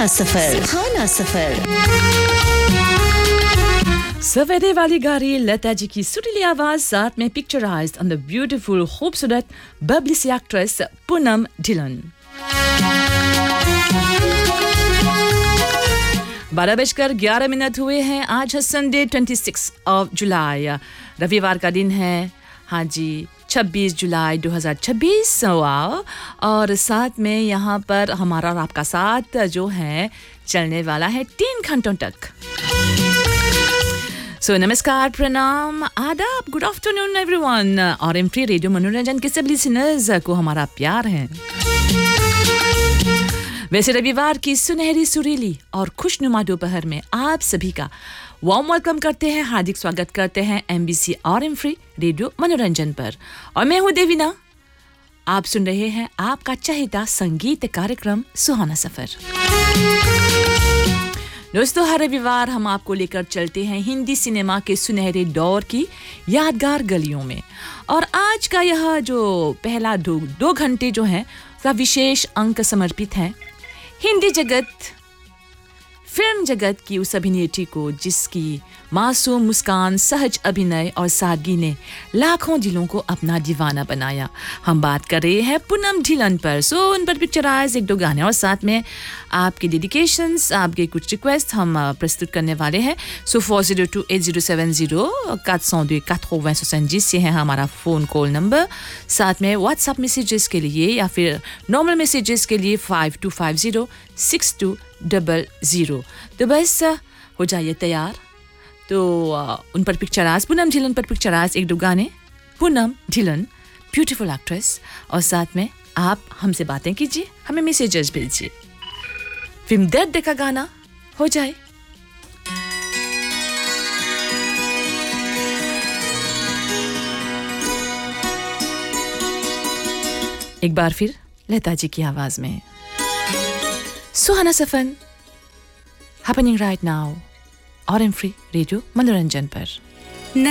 सुहाना सफर सवेरे वाली गाड़ी लता जी की सुरीली आवाज साथ में पिक्चराइज्ड ऑन द ब्यूटीफुल खूबसूरत बबली सी एक्ट्रेस पूनम ढिलन। 12:11 हुए हैं। आज है संडे 26 जुलाई, रविवार का दिन है। हाँ जी, 26 जुलाई 2026। वाओ। और साथ में यहाँ पर हमारा और आपका साथ जो है चलने वाला है 3 घंटों तक। सो नमस्कार, प्रणाम, आदाब, गुड आफ्टरनून एवरीवन। और एमफ्री रेडियो मनोरंजन के सभी लिसनर्स को हमारा प्यार है। वैसे रविवार की सुनहरी सुरीली और खुशनुमा दोपहर में आप सभी का वार्म वेलकम करते हैं, हार्दिक स्वागत करते हैं एमबीसी और एमफ्री रेडियो मनोरंजन पर। और मैं हूं देवीना। आप सुन रहे हैं आपका चहेता संगीत कार्यक्रम सुहाना सफर। दोस्तों, हर रविवार हम आपको लेकर चलते हैं हिंदी सिनेमा के सुनहरे दौर की यादगार गलियों में। और आज का यह जो पहला दो घंटे जो है का विशेष अंक समर्पित है हिंदी जगत, फिल्म जगत की उस अभिनेत्री को जिसकी मासूम मुस्कान, सहज अभिनय और सादगी ने लाखों दिलों को अपना दीवाना बनाया। हम बात कर रहे हैं पूनम ढिलन पर। उन पर पिक्चराइज 1-2 गाने और साथ में आपके डेडिकेशंस, आपके कुछ रिक्वेस्ट हम प्रस्तुत करने वाले हैं। 402807 402 है हमारा फ़ोन कॉल नंबर। साथ में व्हाट्सएप मैसेजेस के लिए या फिर नॉर्मल मैसेजेस के लिए 52506200। तो बस हो जाइए तैयार। तो उन पर पिक्चराइज, पूनम ढिलन पर पिक्चराइज 1-2 गाने, पूनम ढिलन ब्यूटीफुल एक्ट्रेस। और साथ में आप हमसे बातें कीजिए, हमें मैसेजेस भेजिए। फिल्म दर्द का गाना हो जाए। एक बार फिर लता जी की आवाज में सुहाना सफर हैपनिंग राइट नाउ और एमफ्री रेडियो मनोरंजन पर।